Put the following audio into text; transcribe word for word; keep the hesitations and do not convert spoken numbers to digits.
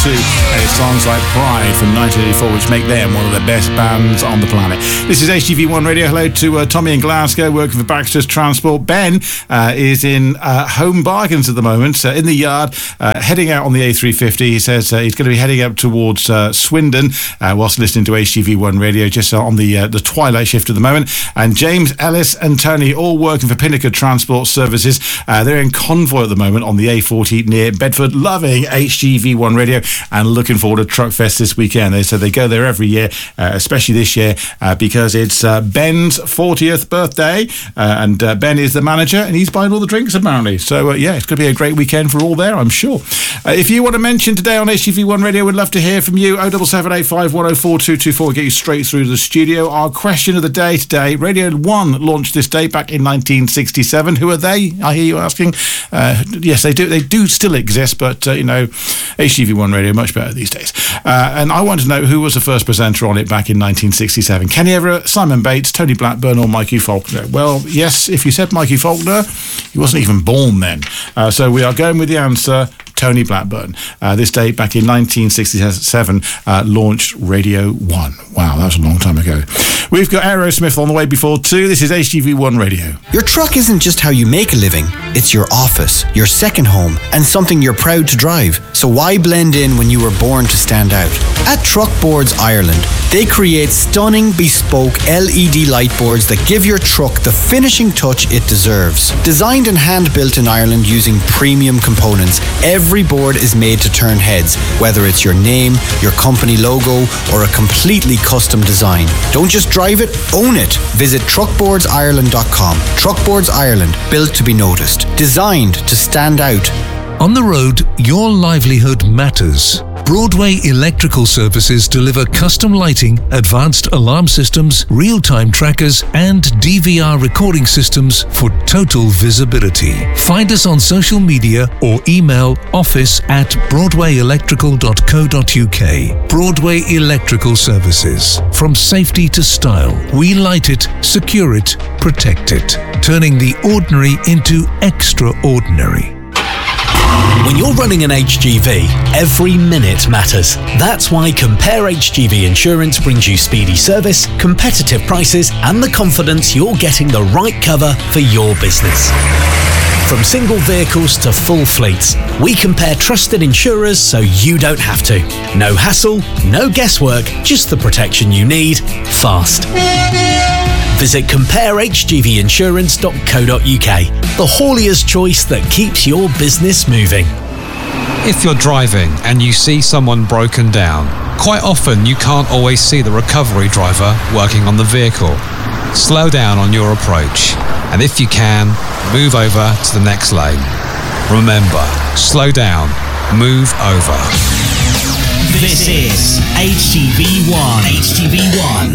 two. And it's songs like Pride from nineteen eighty-four, which make them one of the best bands on the planet. This is H G V one Radio. Hello to uh, Tommy in Glasgow, working for Baxter's Transport. Ben uh, is in uh, Home Bargains at the moment, uh, in the yard, uh, heading out on the A three fifty. He says uh, he's going to be heading up towards uh, Swindon uh, whilst listening to H G V one Radio, just uh, on the uh, the twilight shift at the moment. And James, Ellis and Tony, all working for Pinnacle Transport Services. Uh, they're in convoy at the moment on the A forty near Bedford, loving H G V one Radio and looking forward to Truckfest this weekend. They said they go there every year, uh, especially this year, uh, because it's uh, Ben's fortieth birthday, uh, and uh, Ben is the manager and he's buying all the drinks apparently. So uh, yeah, it's going to be a great weekend for all there, I'm sure. Uh, if you want to mention today on H G V one Radio, we'd love to hear from you. oh seven seven eight five one oh four two two four, get you straight through to the studio. Our question of the day today: Radio one launched this day back in nineteen sixty-seven. Who are they? I hear you asking. Uh, yes, they do. They do still exist, but uh, you know, H G V one Radio much better these days. Uh, and I want to know who was the first presenter on it back in nineteen sixty-seven. Kenny Everett, Simon Bates, Tony Blackburn, or Mikey Faulkner? Well, yes, if you said Mikey Faulkner, he wasn't even born then. Uh, so we are going with the answer. Tony Blackburn. Uh, this date back in nineteen sixty-seven uh, launched Radio one. Wow, that was a long time ago. We've got Aerosmith on the way before two. This is H G V one Radio. Your truck isn't just how you make a living. It's your office, your second home, and something you're proud to drive. So why blend in when you were born to stand out? At Truckboards Ireland, they create stunning, bespoke L E D light boards that give your truck the finishing touch it deserves. Designed and hand-built in Ireland using premium components, every board is made to turn heads, whether it's your name, your company logo, or a completely custom design. Don't just drive it, own it. Visit truckboards ireland dot com. Truckboards Ireland, built to be noticed, designed to stand out. On the road, your livelihood matters. Broadway Electrical Services deliver custom lighting, advanced alarm systems, real-time trackers, and D V R recording systems for total visibility. Find us on social media or email office at broadway electrical dot co dot uk. Broadway Electrical Services. From safety to style, we light it, secure it, protect it, turning the ordinary into extraordinary. When you're running an H G V, every minute matters. That's why Compare H G V Insurance brings you speedy service, competitive prices, and the confidence you're getting the right cover for your business. From single vehicles to full fleets, we compare trusted insurers so you don't have to. No hassle, no guesswork, just the protection you need, fast. Visit compare h g v insurance dot co dot uk, the haulier's choice that keeps your business moving. If you're driving and you see someone broken down, quite often you can't always see the recovery driver working on the vehicle. Slow down on your approach, and if you can, move over to the next lane. Remember, slow down, move over. This is H G V one. H G V one.